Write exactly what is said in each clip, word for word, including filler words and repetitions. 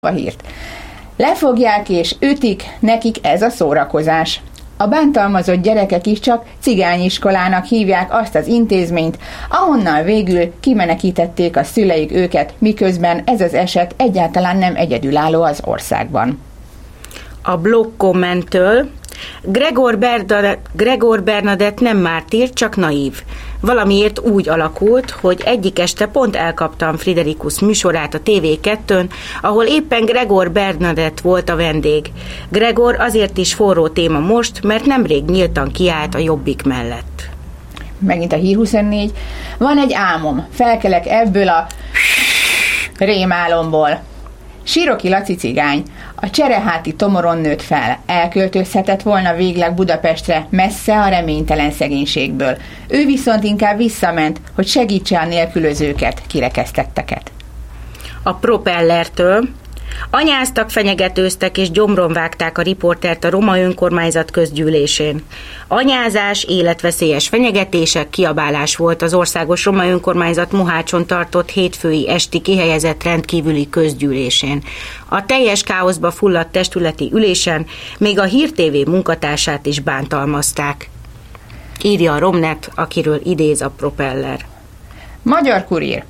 a hírt. Lefogják és ütik, nekik ez a szórakozás. A bántalmazott gyerekek is csak cigányiskolának hívják azt az intézményt, ahonnan végül kimenekítették a szüleik őket, miközben ez az eset egyáltalán nem egyedülálló az országban. A blog kommenttől: Gregor Bernadett, Gregor Bernadett nem mártír, csak naív. Valamiért úgy alakult, hogy egyik este pont elkaptam Friderikus műsorát a té vé kettőn, ahol éppen Gregor Bernadett volt a vendég. Gregor azért is forró téma most, mert nemrég nyíltan kiállt a Jobbik mellett. Megint a Hír huszonnégy. Van egy álmom, felkelek ebből a rémálomból. Siroki Laci cigány a Csereháti Tomoron nőtt fel, elköltözhetett volna végleg Budapestre, messze a reménytelen szegénységből. Ő viszont inkább visszament, hogy segítse a nélkülözőket, kirekesztetteket. A Propellertől: anyáztak, fenyegetőztek és gyomron vágták a riportert a roma önkormányzat közgyűlésén. Anyázás, életveszélyes fenyegetések, kiabálás volt az országos roma önkormányzat Mohácson tartott hétfői esti kihelyezett rendkívüli közgyűlésén. A teljes káoszba fulladt testületi ülésen még a Hír té vé munkatársát is bántalmazták. Írja a Romnet, akiről idéz a Propeller. Magyar Kurír.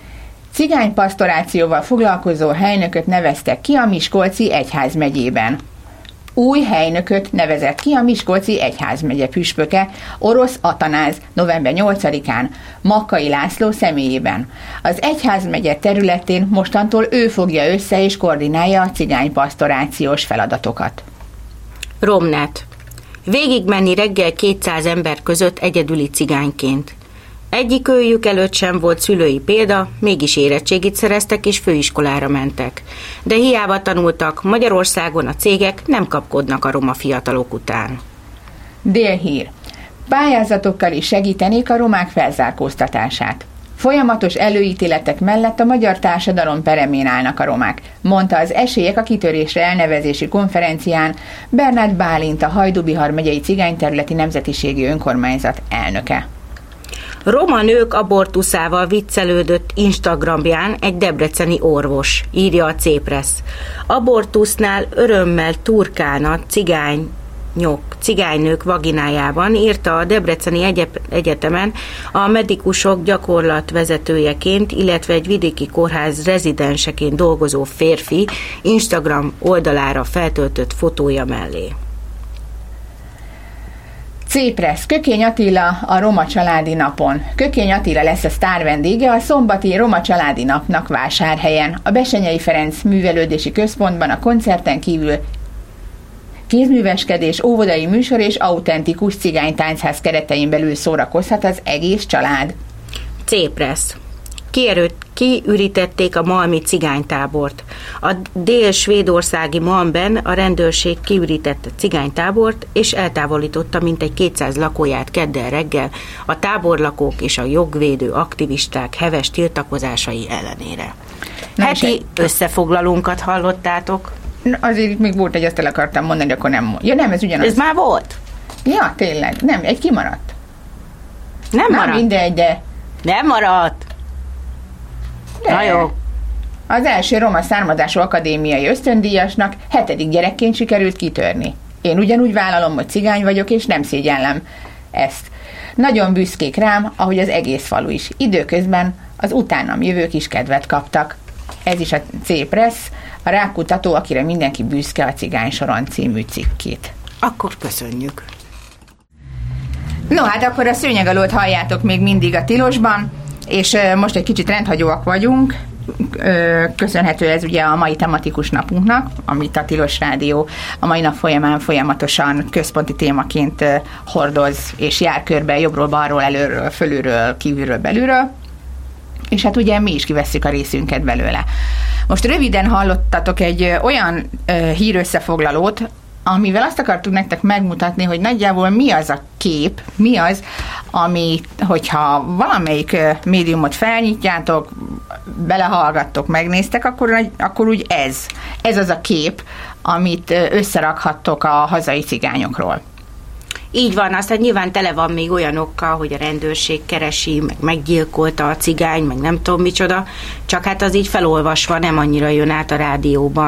Cigánypasztorációval foglalkozó helynököt neveztek ki a Miskolci egyházmegyében. Új helynököt nevezett ki a Miskolci egyházmegye püspöke, Orosz Atanáz november nyolcadikán Makkai László személyében. Az egyházmegye területén mostantól ő fogja össze és koordinálja a cigánypasztorációs feladatokat. Romnet. Végigmenni reggel kétszáz ember között egyedüli cigányként. Egyik őjük előtt sem volt szülői példa, mégis érettségit szereztek és főiskolára mentek. De hiába tanultak, Magyarországon a cégek nem kapkodnak a roma fiatalok után. Délhír. Pályázatokkal is segítenék a romák felzárkóztatását. Folyamatos előítéletek mellett a magyar társadalom peremén állnak a romák, mondta az Esélyek a kitörésre elnevezési konferencián Bernát Bálint, a Hajdú-Bihar megyei cigányterületi nemzetiségi önkormányzat elnöke. Roma nők abortuszával viccelődött Instagramján egy debreceni orvos, írja a C-Press. Abortusznál örömmel turkálna cigányok, cigánynők vaginájában, írta a Debreceni Egyep- Egyetemen a medikusok gyakorlatvezetőjeként, illetve egy vidéki kórház rezidenseként dolgozó férfi Instagram oldalára feltöltött fotója mellé. C-Press. Kökény Attila a Roma Családi Napon. Kökény Attila lesz a sztár vendége a szombati Roma Családi Napnak Vásárhelyen. A Bessenyei Ferenc Művelődési Központban a koncerten kívül kézműveskedés, óvodai műsor és autentikus cigánytáncház keretein belül szórakozhat az egész család. C-Press. Kierőtt, kiürítették a malmi cigánytábort. A dél-svédországi Malmben a rendőrség kiürítette cigánytábort, és eltávolította mintegy kétszáz lakóját kedden reggel a táborlakók és a jogvédő aktivisták heves tiltakozásai ellenére. Na, heti összefoglalónkat hallottátok? Na, azért itt még volt egy, azt el akartam mondani, akkor nem mondja. Ja nem, ez ugyanaz. Ez már volt? Ja, tényleg. Nem, egy kimaradt. Nem Na, maradt? mindegy, de... Nem maradt. De Na jó. Az első roma származású akadémiai ösztöndíjasnak hetedik gyerekként sikerült kitörni. Én ugyanúgy vállalom, hogy cigány vagyok, és nem szégyellem ezt. Nagyon büszkék rám, ahogy az egész falu is. Időközben az utánam jövők is kedvet kaptak. Ez is a C-Press, a rákutató, akire mindenki büszke, a Cigány Soron című cikkét. Akkor köszönjük. No hát akkor a szőnyegalót halljátok még mindig a Tilosban, és most egy kicsit rendhagyóak vagyunk, köszönhető ez ugye a mai tematikus napunknak, amit a Tilos Rádió a mai nap folyamán folyamatosan központi témaként hordoz, és jár körbe jobbról, balról, előről, fölülről, kívülről, belülről, és hát ugye mi is kivesszük a részünket belőle. Most röviden hallottatok egy olyan hírösszefoglalót, amivel azt akartuk nektek megmutatni, hogy nagyjából mi az a kép, mi az, ami, hogyha valamelyik médiumot felnyitjátok, belehallgattok, megnéztek, akkor, akkor úgy ez. Ez az a kép, amit összerakhattok a hazai cigányokról. Így van, aztán nyilván tele van még olyanokkal, hogy a rendőrség keresi, meg meggyilkolta a cigány, meg nem tudom micsoda, csak hát az így felolvasva nem annyira jön át a rádióban.